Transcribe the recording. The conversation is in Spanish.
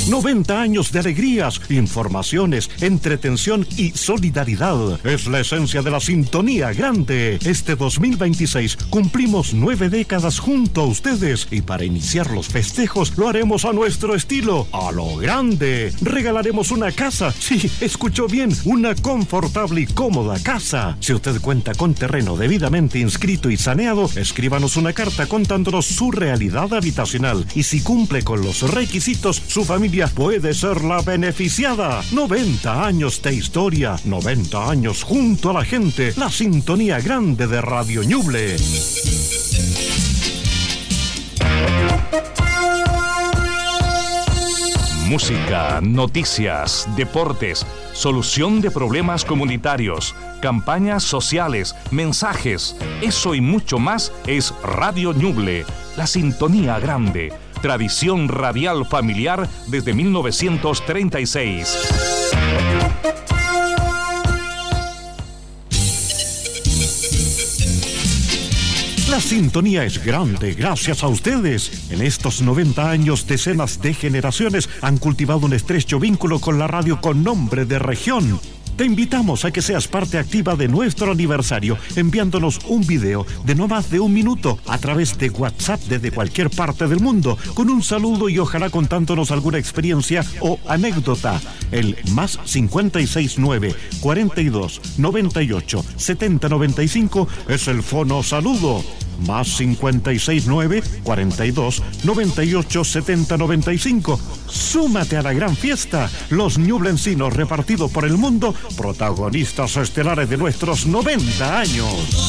90 años de alegrías, informaciones, entretención y solidaridad. Es la esencia de la Sintonía Grande. Este 2026 cumplimos 9 décadas junto a ustedes y para iniciar los festejos lo haremos a nuestro estilo, a lo grande. Regalaremos una casa, sí, escuchó bien, una confortable y cómoda casa. Si usted cuenta con terreno debidamente inscrito y saneado, escríbanos una carta contándonos su realidad habitacional y si cumple con los requisitos, su familia puede ser la beneficiada. 90 años de historia, 90 años junto a la gente, la Sintonía Grande de Radio Ñuble. Música, noticias, deportes, solución de problemas comunitarios, campañas sociales, mensajes, eso y mucho más es Radio Ñuble, la Sintonía Grande, tradición radial familiar desde 1936. La sintonía es grande gracias a ustedes. En estos 90 años, decenas de generaciones han cultivado un estrecho vínculo con la radio con nombre de región. Te invitamos a que seas parte activa de nuestro aniversario enviándonos un video de no más de 1 minuto a través de WhatsApp desde cualquier parte del mundo con un saludo y ojalá contándonos alguna experiencia o anécdota. El más 569 42 98 70 95 es el fono saludo. Más 569 42 98 70 95. Súmate a la gran fiesta. Los ñublencinos repartidos por el mundo, protagonistas estelares de nuestros 90 años.